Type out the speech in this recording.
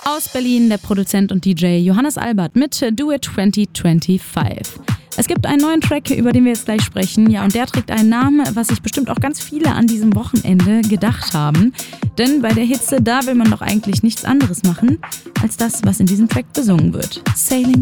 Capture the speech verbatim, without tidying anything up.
Aus Berlin der Produzent und D J Johannes Albert mit Do It zwanzig fünfundzwanzig. Es gibt einen neuen Track, über den wir jetzt gleich sprechen. Ja, und der trägt einen Namen, was sich bestimmt auch ganz viele an diesem Wochenende gedacht haben. Denn bei der Hitze, da will man doch eigentlich nichts anderes machen, als das, was in diesem Track besungen wird. Sailing